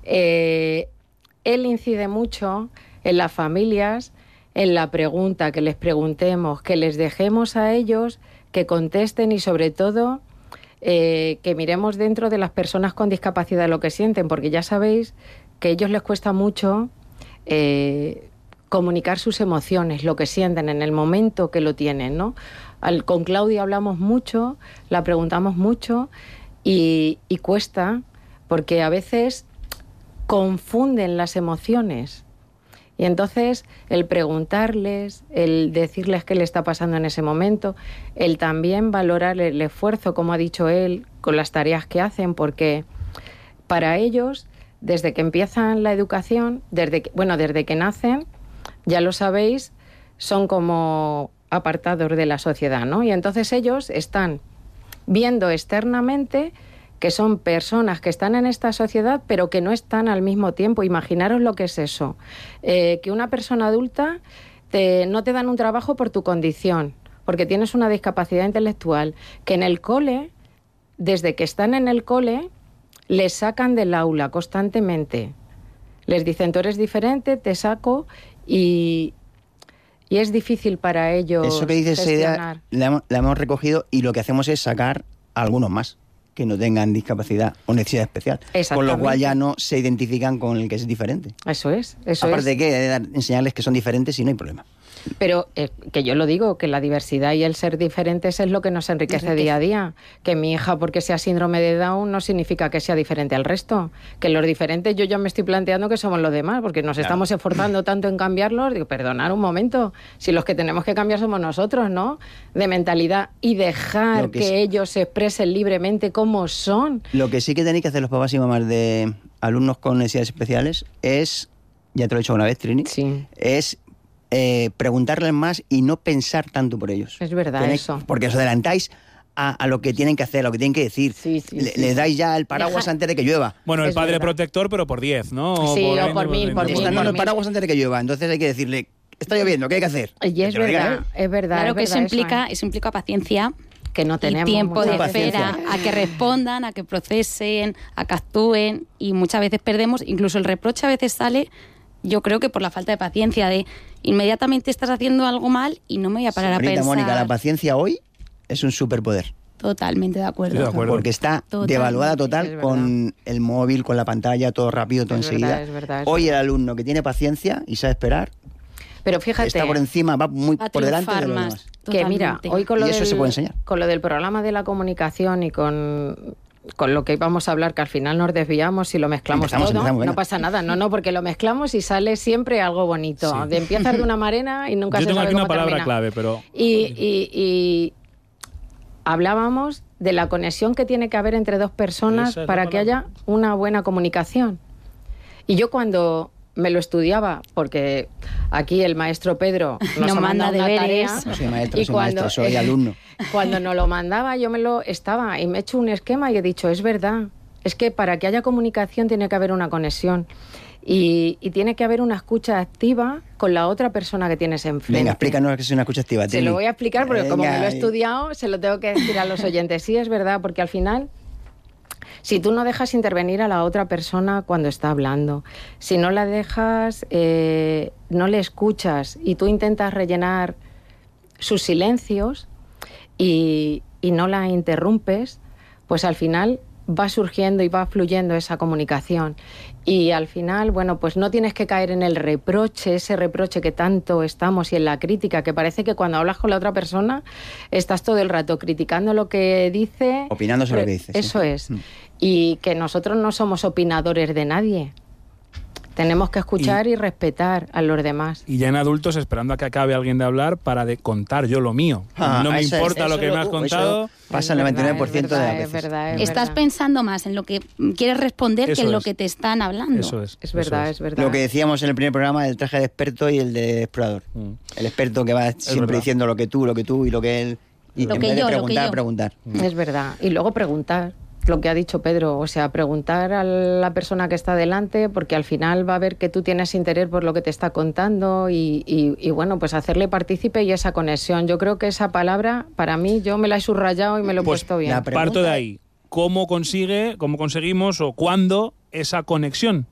eh, él incide mucho en las familias, en la pregunta, que les preguntemos, que les dejemos a ellos que contesten y sobre todo eh, que miremos dentro de las personas con discapacidad lo que sienten, porque ya sabéis que a ellos les cuesta mucho eh, comunicar sus emociones, lo que sienten en el momento que lo tienen, ¿no? Al, con Claudia hablamos mucho, la preguntamos mucho y, y cuesta porque a veces confunden las emociones. Y entonces el preguntarles, el decirles qué le está pasando en ese momento, el también valorar el esfuerzo, como ha dicho él, con las tareas que hacen, porque para ellos, desde que empiezan la educación, desde que, bueno, desde que nacen, ya lo sabéis, son como apartados de la sociedad, ¿no? Y entonces ellos están viendo externamente que son personas que están en esta sociedad pero que no están al mismo tiempo. Imaginaros lo que es eso, eh, que una persona adulta te, no te dan un trabajo por tu condición, porque tienes una discapacidad intelectual, que en el cole, desde que están en el cole, les sacan del aula constantemente. Les dicen, tú eres diferente, te saco, y, y es difícil para ellos Eso que dices, esa idea, gestionar. la hemos, la hemos recogido y lo que hacemos es sacar a algunos más que no tengan discapacidad o necesidad especial. Con lo cual ya no se identifican con el que es diferente. Eso es, eso Aparte es. de que de dar- enseñarles que son diferentes y no hay problema. Pero eh, que yo lo digo, que la diversidad y el ser diferentes es lo que nos enriquece, Enriquece. día a día. Que mi hija, porque sea síndrome de Down, no significa que sea diferente al resto. Que los diferentes, yo ya me estoy planteando que somos los demás, porque nos Claro. estamos esforzando tanto en cambiarlos. Digo, perdonar un momento, si los que tenemos que cambiar somos nosotros, ¿no? De mentalidad y dejar Lo que, que sí- ellos se expresen libremente como son. Lo que sí que tenéis que hacer los papás y mamás de alumnos con necesidades especiales es, ya te lo he dicho una vez, Trini, es eh, preguntarles más y no pensar tanto por ellos. Es verdad Tenéis- eso. Porque os adelantáis a, a lo que tienen que hacer, a lo que tienen que decir. le, sí. le dais ya el paraguas Deja- antes de que llueva. Bueno, el padre protector, pero por diez, ¿no? Sí, o veinte, por mil, por veinte. Está, no, no, el paraguas antes de que llueva. Entonces hay que decirle, está lloviendo, ¿qué hay que hacer? Y Que es te lo diga verdad, él. es verdad. Claro es que eso verdad implica, ¿eh? eso implica paciencia. Que no tenemos y tiempo mucha de paciencia. espera a que respondan, a que procesen, a que actúen, y muchas veces perdemos, incluso el reproche a veces sale, yo creo que por la falta de paciencia, de inmediatamente estás haciendo algo mal y no me voy a parar Señorita a pensar. Mónica, la paciencia hoy es un superpoder. Totalmente de acuerdo. Porque está Totalmente. devaluada total Es verdad. con el móvil, con la pantalla, todo rápido, todo Es enseguida. verdad, es verdad, es Hoy el alumno que tiene paciencia y sabe esperar, Pero fíjate, está por encima, va muy Va a por delante de triunfar los más. demás. que mira, hoy con lo, Y eso del, se puede enseñar. con lo del programa de la comunicación y con, con lo que íbamos a hablar, que al final nos desviamos y lo mezclamos Empezamos, todo, empezamos, venga. no pasa nada, no, no, porque lo mezclamos y sale siempre algo bonito. De empiezas de una manera y nunca Yo se tengo sabe aquí una cómo palabra termina. clave, pero... Y, y- y hablábamos de la conexión que tiene que haber entre dos personas Esa es la para que haya una buena comunicación. Y yo cuando me lo estudiaba, porque aquí el maestro Pedro nos, Nos ha manda mandado una deberes. tarea, No soy maestro, y soy cuando, maestro, soy alumno. Cuando nos lo mandaba, yo me lo estaba y me he hecho un esquema y he dicho, es verdad, es que para que haya comunicación tiene que haber una conexión. Y, y tiene que haber una escucha activa con la otra persona que tienes enfrente. Venga, explícanos que es una escucha activa. Se Trini. lo voy a explicar porque como Venga, me lo he y- estudiado, se lo tengo que decir a los oyentes. Sí, es verdad, porque al final, si tú no dejas intervenir a la otra persona cuando está hablando, si no la dejas, eh, no le escuchas y tú intentas rellenar sus silencios y, y no la interrumpes, pues al final va surgiendo y va fluyendo esa comunicación. Y al final, bueno, pues no tienes que caer en el reproche, ese reproche que tanto estamos, y en la crítica, que parece que cuando hablas con la otra persona estás todo el rato criticando lo que dice. Opinando sobre Pero lo que dice, sí. Eso es. Y que nosotros no somos opinadores de nadie. Tenemos que escuchar y respetar a los demás. Y ya en adultos esperando a que acabe alguien de hablar para de contar yo lo mío. Ah, no me eso importa es, lo que eso me has lo- contado. eso pasa el noventa y nueve por ciento de las veces. Es verdad, es Estás verdad. pensando más en lo que quieres responder Eso que en lo es. que te están hablando. Eso es. Es verdad, es verdad. Lo que decíamos en el primer programa del traje de experto y el de explorador. El experto que va siempre verdad. diciendo lo que tú, lo que tú y lo que él. Y Lo en que vez yo, de lo que preguntar, yo. preguntar. Es verdad. Y luego preguntar. Lo que ha dicho Pedro, o sea, preguntar a la persona que está delante, porque al final va a ver que tú tienes interés por lo que te está contando y, y, y bueno, pues hacerle partícipe y esa conexión. Yo creo que esa palabra, para mí, yo me la he subrayado y me lo he Pues puesto bien. parto de ahí. ¿Cómo consigue, cómo conseguimos o cuándo esa conexión?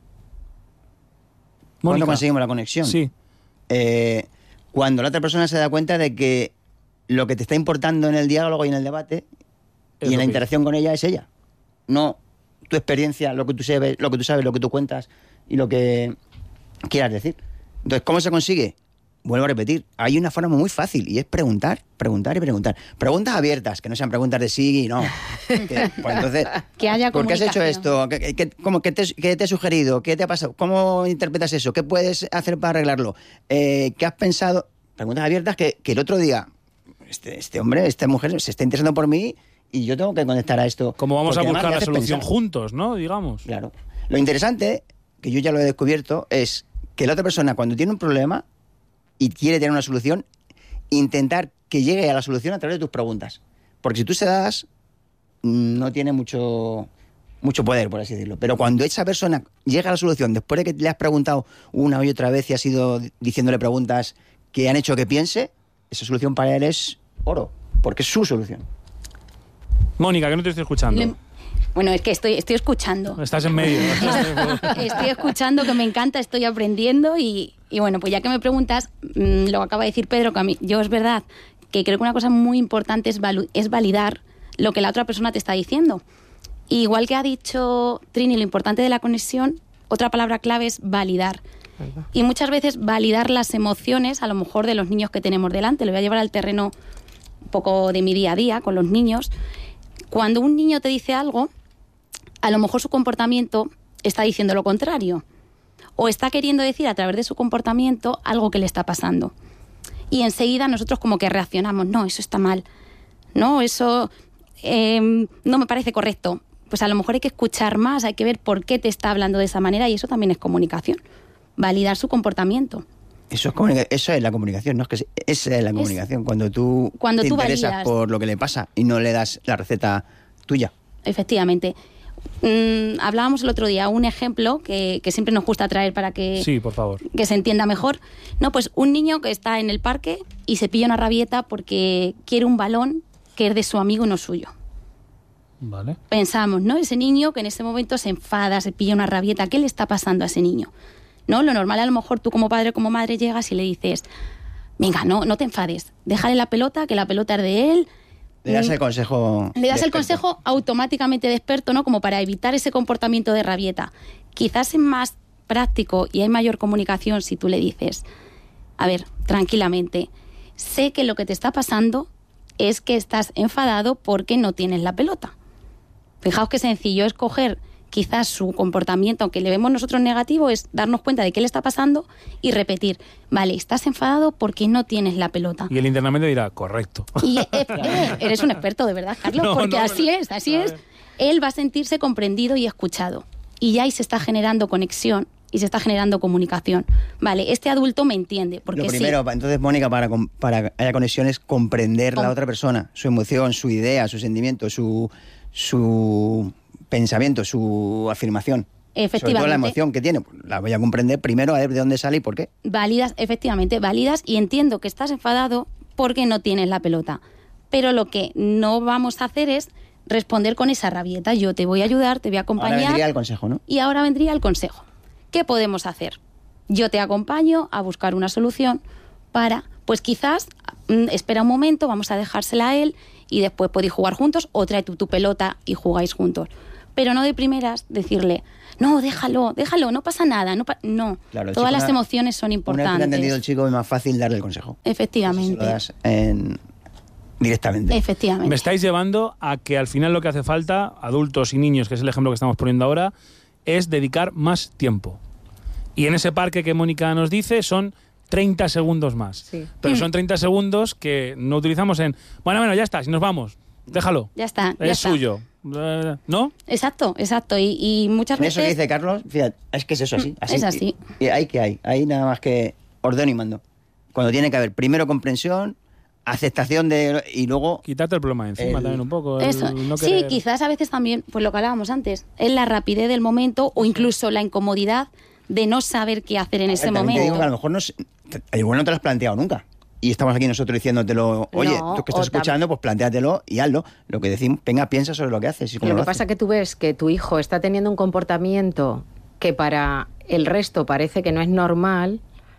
¿Cuándo Mónica. conseguimos la conexión? Sí. Eh, cuando la otra persona se da cuenta de que lo que te está importando en el diálogo y en el debate Es y en lo la que- interacción con ella es ella. No tu experiencia, lo que tú sabes, lo que tú sabes, lo que tú cuentas y lo que quieras decir. Entonces, ¿cómo se consigue? Vuelvo a repetir, hay una forma muy fácil y es preguntar, preguntar y preguntar. Preguntas abiertas, que no sean preguntas de sí y no. Que, pues entonces, Que haya ¿por qué has hecho comunicación. esto? ¿Qué, qué- cómo- qué te, qué te he sugerido? ¿Qué te ha pasado? ¿Cómo interpretas eso? ¿Qué puedes hacer para arreglarlo? Eh, ¿Qué has pensado? Preguntas abiertas que, que el otro día, este, este hombre, esta mujer se está interesando por mí y yo tengo que conectar a esto. Como vamos Porque a además buscar me la haces solución pensar. juntos, ¿no? Digamos. Claro. Lo interesante, que yo ya lo he descubierto, es que la otra persona cuando tiene un problema y quiere tener una solución, intentar que llegue a la solución a través de tus preguntas. Porque si tú se das, no tiene mucho, mucho poder, por así decirlo. Pero cuando esa persona llega a la solución, después de que le has preguntado una y otra vez y has ido diciéndole preguntas que han hecho que piense, esa solución para él es oro, porque es su solución. Mónica, que no te estoy escuchando. Le- Bueno, es que estoy, estoy escuchando. Estás en medio. Estoy escuchando, que me encanta, estoy aprendiendo y, y bueno, pues ya que me preguntas, mmm, lo acaba de decir Pedro, que a mí, yo es verdad que creo que una cosa muy importante es, valu- es validar lo que la otra persona te está diciendo. Y igual que ha dicho Trini, lo importante de la conexión, otra palabra clave es validar. Y muchas veces validar las emociones, a lo mejor de los niños que tenemos delante. Lo voy a llevar al terreno un poco de mi día a día con los niños. Cuando un niño te dice algo, a lo mejor su comportamiento está diciendo lo contrario. O está queriendo decir a través de su comportamiento algo que le está pasando. Y enseguida nosotros como que reaccionamos, no, eso está mal. No, eso eh, no me parece correcto. Pues a lo mejor hay que escuchar más, hay que ver por qué te está hablando de esa manera y eso también es comunicación. Validar su comportamiento. Eso es, comunica- eso es la comunicación, ¿no? Es que se- esa es la comunicación, cuando tú Cuando te tú interesas validas. por lo que le pasa y no le das la receta tuya. Efectivamente. Mm, hablábamos el otro día, un ejemplo que, que siempre nos gusta traer para que, Sí, por favor. que se entienda mejor. No, pues un niño que está en el parque y se pilla una rabieta porque quiere un balón que es de su amigo y no suyo. Vale. Pensamos, ¿no? Ese niño que en ese momento se enfada, se pilla una rabieta, ¿qué le está pasando a ese niño? ¿No? Lo normal, a lo mejor tú como padre o como madre llegas y le dices, venga, no, no te enfades, déjale la pelota, que la pelota es de él. Le das Mm, el consejo. Le das de el experto. consejo automáticamente de experto, ¿no? Como para evitar ese comportamiento de rabieta. Quizás es más práctico y hay mayor comunicación si tú le dices, a ver, tranquilamente, sé que lo que te está pasando es que estás enfadado porque no tienes la pelota. Fijaos qué sencillo es coger quizás su comportamiento, aunque le vemos nosotros negativo, es darnos cuenta de qué le está pasando y repetir, vale, estás enfadado porque no tienes la pelota. Y él internamente dirá, correcto. Y eh, eh, eres un experto de verdad, Carlos, No, porque no, así no. es, así es. Él va a sentirse comprendido y escuchado. Y ya ahí se está generando conexión y se está generando comunicación. Vale, este adulto me entiende, porque Lo sí. primero, pa- entonces, Mónica, para, com- para que haya conexión es comprender Com- la otra persona, su emoción, su idea, su sentimiento, su, su pensamiento, su afirmación. Sobre todo Efectivamente. la emoción que tiene. Pues la voy a comprender primero, a ver de dónde sale y por qué. Válidas, efectivamente, válidas, y entiendo que estás enfadado porque no tienes la pelota. Pero lo que no vamos a hacer es responder con esa rabieta. Yo te voy a ayudar, te voy a Ahora acompañar. vendría el consejo, ¿no? Y ahora vendría el consejo. ¿Qué podemos hacer? Yo te acompaño a buscar una solución para, pues quizás, mm, espera un momento, vamos a dejársela a él y después podéis jugar juntos o trae tú tu pelota y jugáis juntos. Pero no de primeras decirle, no, déjalo, déjalo, no pasa nada. No, pa-". no. Claro, el todas chico las una- emociones son Una vez que te ha entendido el importantes. chico es más fácil darle el consejo. Efectivamente. Si lo das en- directamente. Efectivamente. Me estáis llevando a que al final lo que hace falta, adultos y niños, que es el ejemplo que estamos poniendo ahora, es dedicar más tiempo. Y en ese parque que Mónica nos dice son treinta segundos más. Sí. Pero son treinta segundos que no utilizamos en... Bueno, bueno, ya está, si nos vamos, déjalo. Ya está, ya es está. suyo. Eh, ¿No? Exacto, exacto. Y, y muchas En veces... eso que dice Carlos, fíjate, es que es eso, así. así Es así. Y, y hay que hay, hay nada más que ordeno y mando. Cuando tiene que haber primero comprensión, aceptación de y luego... Quitarte el problema de encima el- también un poco. el Eso. no Sí, querer- quizás a veces también, pues lo que hablábamos antes, es la rapidez del momento o incluso la incomodidad de no saber qué hacer en ese También momento. te digo que a lo mejor no es- te- igual no te lo has planteado nunca. Y estamos aquí nosotros diciéndotelo, oye, No, tú que estás o tam- escuchando, pues plantéatelo y hazlo. Lo que decimos, venga, piensa sobre lo que haces y cómo Lo lo, que pasa es que tú ves que tu hijo está teniendo un comportamiento que para el resto parece que no es normal,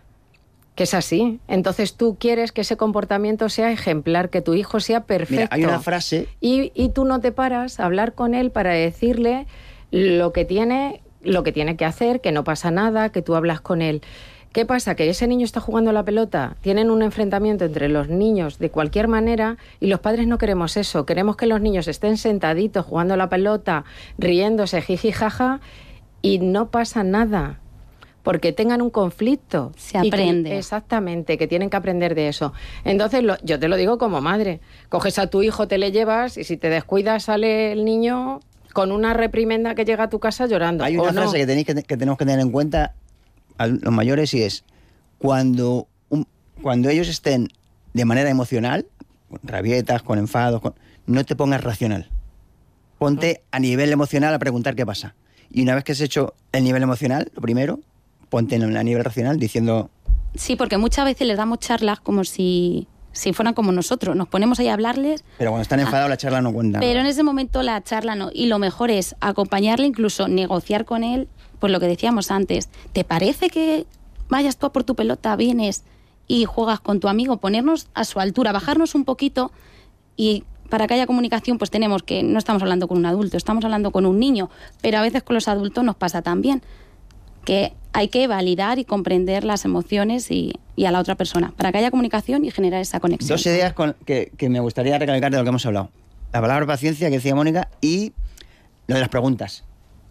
que es así. Entonces tú quieres que ese comportamiento sea ejemplar, que tu hijo sea perfecto. Mira, hay una frase... Y, y tú no te paras a hablar con él para decirle lo que tiene, lo que tiene que hacer, que no pasa nada, que tú hablas con él. ¿Qué pasa? Que ese niño está jugando a la pelota, tienen un enfrentamiento entre los niños de cualquier manera y los padres no queremos eso. Queremos que los niños estén sentaditos jugando a la pelota, riéndose, jiji, jaja, y no pasa nada. Porque tengan un conflicto. Se Y que- aprende. exactamente, que tienen que aprender de eso. Entonces, lo- yo te lo digo como madre. Coges a tu hijo, te le llevas y si te descuidas sale el niño con una reprimenda que llega a tu casa llorando. Hay ¿o una no? frase que, tenéis que, que tenemos que tener en cuenta a los mayores y es cuando, un- cuando ellos estén de manera emocional, con rabietas, con enfados, con- no te pongas racional. Ponte a nivel emocional a preguntar qué pasa. Y una vez que has hecho el nivel emocional, lo primero, ponte en- a nivel racional diciendo... Sí, porque muchas veces les damos charlas como si, si fueran como nosotros. Nos ponemos ahí a hablarles, Pero cuando están enfadados la charla no cuenta. pero en ese momento la charla no. Y lo mejor es acompañarle, incluso negociar con él, pues lo que decíamos antes. ¿Te parece que vayas tú a por tu pelota, vienes y juegas con tu amigo? Ponernos a su altura, bajarnos un poquito y... Para que haya comunicación, pues tenemos que, no estamos hablando con un adulto, estamos hablando con un niño, pero a veces con los adultos nos pasa también, que hay que validar y comprender las emociones y, y a la otra persona, para que haya comunicación y generar esa conexión. Dos ideas con- que, que me gustaría recalcar de lo que hemos hablado. La palabra paciencia, que decía Mónica, y lo de las preguntas.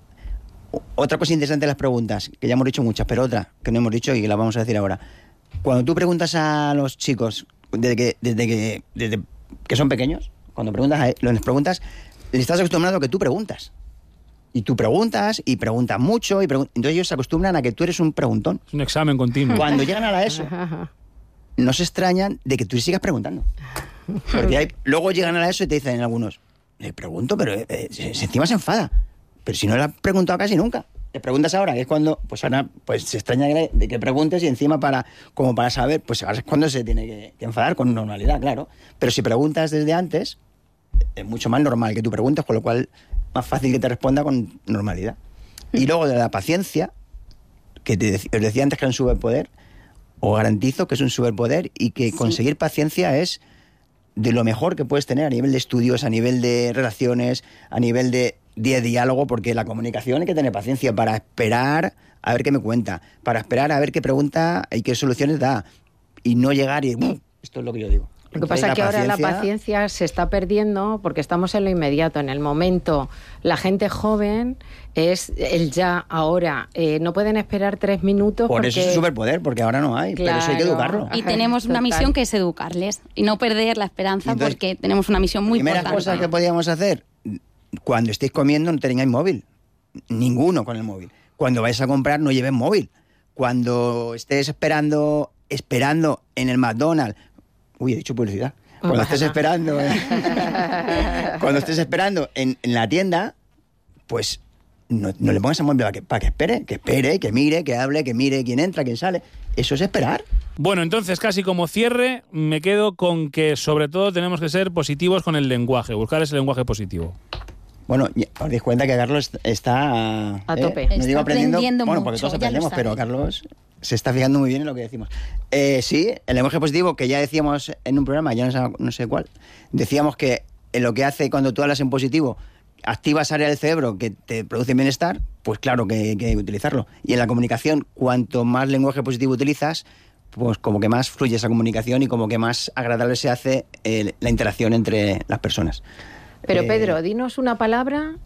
O- Otra cosa interesante de las preguntas, que ya hemos dicho muchas, pero otra que no hemos dicho y que la vamos a decir ahora. Cuando tú preguntas a los chicos, desde que, desde que, desde que son pequeños, cuando preguntas a, les preguntas, les estás acostumbrado a que tú preguntas. Y tú preguntas, y preguntas mucho, y pregun- entonces ellos se acostumbran a que tú eres un preguntón. Es un examen continuo. Cuando llegan a la ESO, no se extrañan de que tú sigas preguntando. Porque hay- luego llegan a la ESO y te dicen algunos, le pregunto, pero eh, eh, se- se- encima se enfada. Pero si no le has preguntado casi nunca. Le preguntas ahora, que es cuando, pues ahora, pues se extraña que- de que preguntes y encima para, como para saber, pues ahora es cuando se tiene que, que enfadar con normalidad, claro. Pero si preguntas desde antes, es mucho más normal que tú preguntes, con lo cual más fácil que te responda con normalidad. Y luego de la paciencia, que te dec- os decía antes que era un superpoder, os garantizo que es un superpoder y que conseguir paciencia es de lo mejor que puedes tener a nivel de estudios, a nivel de relaciones, a nivel de, de diálogo, porque la comunicación hay que tener paciencia para esperar a ver qué me cuenta, para esperar a ver qué pregunta y qué soluciones da, y no llegar y... ¡bum! Esto es lo que yo digo. Lo que Entonces, pasa es que ahora la paciencia- paciencia se está perdiendo porque estamos en lo inmediato, en el momento. La gente joven es el ya, ahora. Eh, no pueden esperar tres minutos Por porque... eso es un superpoder, porque ahora no hay, pero eso hay que Claro. educarlo. Y tenemos una Total. misión que es educarles y no perder la esperanza, Entonces, porque tenemos una misión muy Primeras importante. cosas que podíamos hacer, cuando estéis comiendo no tengáis móvil, ninguno con el móvil. Cuando vais a comprar no lleves móvil. Cuando estés esperando, esperando en el McDonald's, uy, he dicho publicidad. Cuando estés esperando, eh, cuando estés esperando en, en la tienda, pues no, no le pongas el móvil para que, para que espere, que espere, que mire, que hable, que mire quién entra, quién sale. Eso es esperar. Bueno, entonces casi como cierre, me quedo con que sobre todo tenemos que ser positivos con el lenguaje, buscar ese lenguaje positivo. Bueno, ya os dais cuenta que Carlos está... A eh, tope. no Está digo aprendiendo, aprendiendo bueno, porque mucho, todos ya lo aprendemos, sabe. pero Carlos se está fijando muy bien en lo que decimos. Eh, sí, el lenguaje positivo, que ya decíamos en un programa, ya no sé, no sé cuál, decíamos que en lo que hace cuando tú hablas en positivo, activas áreas del cerebro que te producen bienestar, pues claro que hay que utilizarlo. Y en la comunicación, cuanto más lenguaje positivo utilizas, pues como que más fluye esa comunicación y como que más agradable se hace eh, la interacción entre las personas. Pero Eh, Pedro, dinos una palabra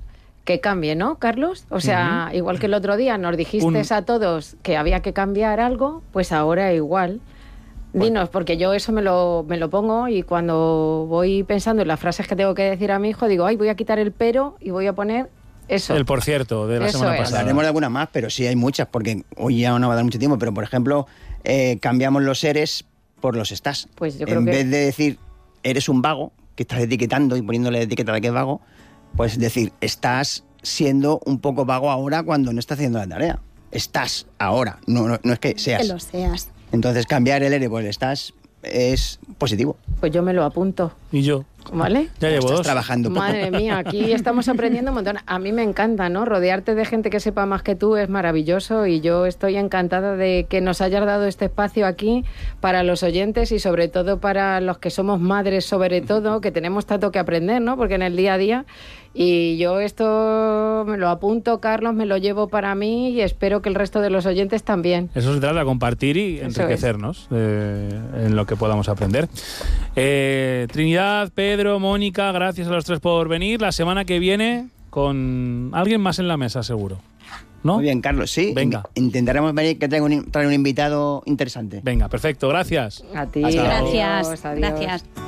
que cambie, ¿no, Carlos? O sea, uh-huh. igual que el otro día nos dijiste Un... a todos que había que cambiar algo, pues ahora igual. Bueno. Dinos, porque yo eso me lo, me lo pongo y cuando voy pensando en las frases que tengo que decir a mi hijo, digo, ay, voy a quitar el pero y voy a poner eso. El por cierto de la eso semana es. pasada. Hablaremos de algunas más, pero sí hay muchas, porque hoy ya no va a dar mucho tiempo, pero por ejemplo, eh, cambiamos los eres por los estás. Pues yo creo en que... vez de decir, eres un vago, que estás etiquetando y poniéndole etiqueta de que es vago, pues decir, estás siendo un poco vago ahora cuando no estás haciendo la tarea. Estás ahora, no, no, no es que seas. Que lo seas. Entonces cambiar el ere por el estás es positivo. Pues yo me lo apunto. ¿Y yo? ¿Vale? Ya llevo Estás dos. trabajando. Madre mía, aquí estamos aprendiendo un montón. A mí me encanta, ¿no? Rodearte de gente que sepa más que tú es maravilloso y yo estoy encantada de que nos hayas dado este espacio aquí para los oyentes y sobre todo para los que somos madres, sobre todo, que tenemos tanto que aprender, ¿no? Porque en el día a día... Y yo esto me lo apunto, Carlos, me lo llevo para mí y espero que el resto de los oyentes también. Eso se trata de compartir y Eso enriquecernos es. eh, en lo que podamos aprender. Eh, Trinidad, Pedro, Mónica, gracias a los tres por venir. La semana que viene con alguien más en la mesa, seguro. ¿No? Muy bien, Carlos, sí. Venga. Intentaremos venir que traiga un, traer un invitado interesante. Venga, perfecto, gracias. A ti. Hasta Gracias, adiós, adiós. gracias.